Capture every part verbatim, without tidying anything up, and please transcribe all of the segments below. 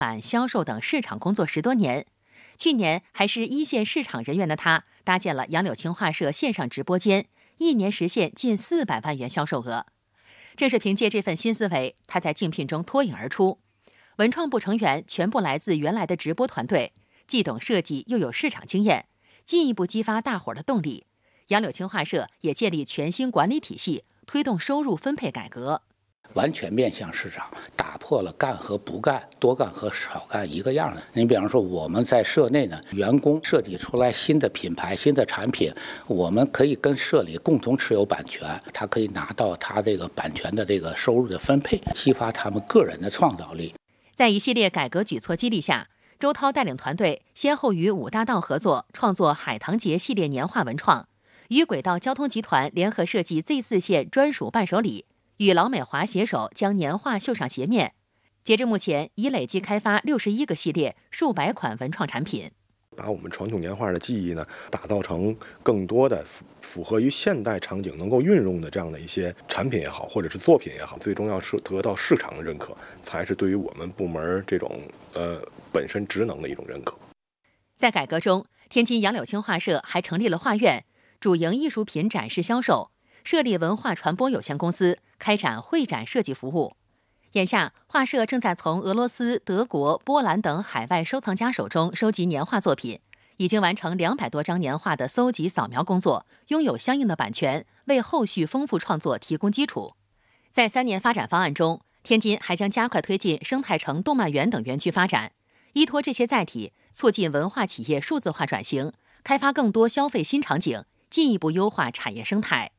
版销售等市场工作十多年。去年还是一线市场人员的他，搭建了杨柳青画社线上直播间，一年实现近四百万元销售额。正是凭借这份新思维，他在竞聘中脱颖而出。文创部成员全部来自原来的直播团队，既懂设计又有市场经验，进一步激发大伙儿的动力。杨柳青画社也建立全新管理体系，推动收入分配改革。 完全面向市场，打破了干和不干、多干和少干一个样的。你比方说，我们在社内呢，员工设计出来新的品牌、新的产品，我们可以跟社里共同持有版权，他可以拿到他这个版权的这个收入的分配，激发他们个人的创造力。 在一系列改革举措激励下，周涛带领团队先后与五大道合作创作海棠节系列年画文创，与轨道交通集团联合设计 Z 四 线专属伴手礼，与老美华携手将年画绣上鞋面。截至目前，已累计开发六十一个系列、数百款文创产品， 把我们传统年画的技艺呢，打造成更多的符合于现代场景能够运用的这样的一些产品也好，或者是作品也好，最终要是得到市场的认可，才是对于我们部门这种呃本身职能的一种认可。 在改革中，天津杨柳青画社还成立了画院，主营艺术品展示销售，设立文化传播有限公司，开展会展设计服务。眼下，画社正在从俄罗斯、德国、波兰等海外收藏家手中收集年画作品，已经完成两百多张年画的搜集扫描工作，拥有相应的版权，为后续丰富创作提供基础。在三年发展方案中，天津还将加快推进生态城动漫园等园区发展，依托这些载体，促进文化企业数字化转型，开发更多消费新场景，进一步优化产业生态。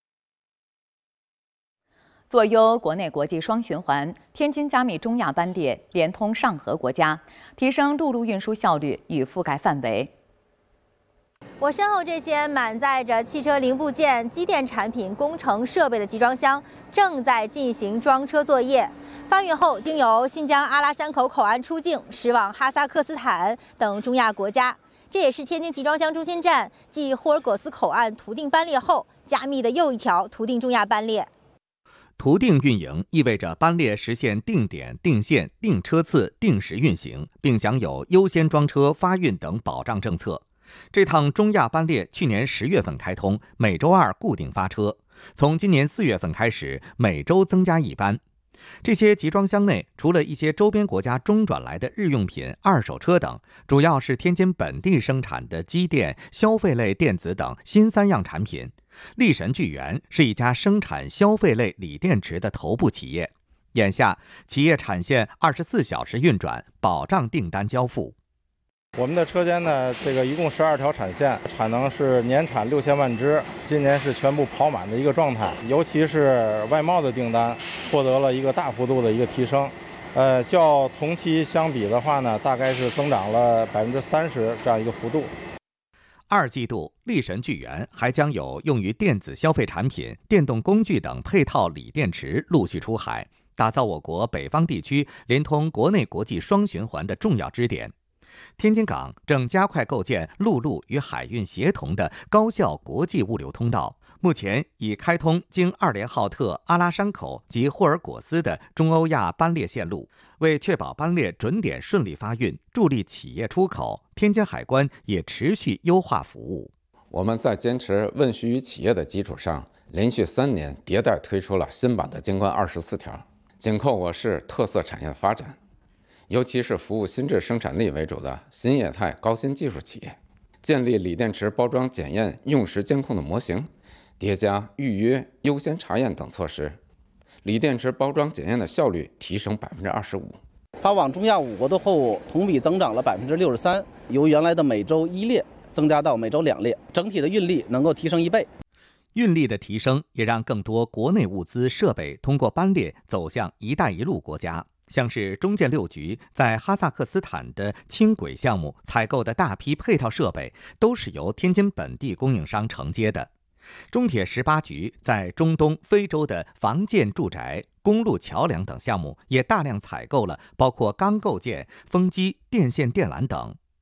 做优国内国际双循环，天津加密中亚班列连通上合国家，提升陆路运输效率与覆盖范围。 我身后这些满载着汽车零部件、机电产品、工程设备的集装箱正在进行装车作业。发运后，经由新疆阿拉山口口岸出境，驶往哈萨克斯坦等中亚国家。这也是天津集装箱中心站继霍尔果斯口岸途定班列后，加密的又一条途定中亚班列。 途定运营意味着班列实现定点、定线、定车次、定时运行，并享有优先装车、发运等保障政策。这趟中亚班列去年十月份开通，每周二固定发车，从今年四月份开始，每周增加一班。这些集装箱内，除了一些周边国家中转来的日用品、二手车等，主要是天津本地生产的机电、消费类电子等新三样产品。力神聚源是一家生产消费类锂电池的头部企业，眼下企业产线二十四小时运转，保障订单交付。 我们的车间呢，这个一共十二条产线，产能是年产六千万只，今年是全部跑满的一个状态。尤其是外贸的订单获得了一个大幅度的一个提升，呃，较同期相比的话呢，大概是增长了百分之三十这样一个幅度。 二季度，力神聚源还将有用于电子消费产品、电动工具等配套锂电池陆续出海，打造我国北方地区连通国内国际双循环的重要支点。天津港正加快构建陆路与海运协同的高效国际物流通道，目前已开通经二连浩特、阿拉山口及霍尔果斯的中欧亚班列线路。为确保班列准点顺利发运，助力企业出口，天津海关也持续优化服务。 我们在坚持问需于企业的基础上，连续三年迭代推出了新版的京关二十四条，紧扣我市特色产业发展，尤其是服务新质生产力为主的新业态高新技术企业，建立锂电池包装检验用时监控的模型，叠加预约、优先查验等措施，锂电池包装检验的效率提升百分之二十五。 发往中亚五国的货物同比增长了百分之六十三，由原来的每周一列增加到每周两列，整体的运力能够提升一倍。 运力的提升也让更多国内物资设备通过班列走向“一带一路”国家，像是中建六局在哈萨克斯坦的轻轨项目采购的大批配套设备，都是由天津本地供应商承接的。中铁十八局在中东、非洲的房建住宅、公路桥梁等项目也大量采购了包括钢构件、风机、电线电缆等。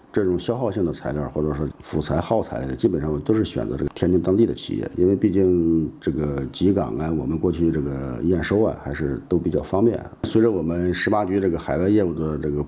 这种消耗性的材料或者说辅材耗材的，基本上都是选择这个天津当地的企业，因为毕竟这个集港啊，我们过去这个验收啊，还是都比较方便。随着我们十八局这个海外业务的这个